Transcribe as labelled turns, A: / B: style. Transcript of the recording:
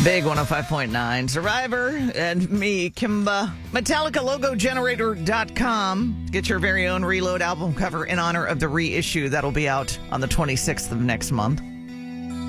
A: Big 105.9 Survivor and me, Kimba. MetallicaLogoGenerator.com. Get your very own Reload album cover in honor of the reissue that'll be out on the 26th of next month.